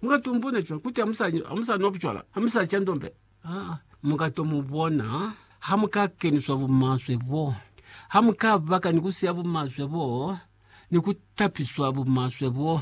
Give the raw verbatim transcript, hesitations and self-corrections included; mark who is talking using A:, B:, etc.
A: mungatumbune chwa kuti amusa amusa nokuchwala amusa chandombe ah mungatomubona hamukakeniswa vumaswe vo hamukavaka nikusiya vumaswe vo nikutapiswa vumaswe vo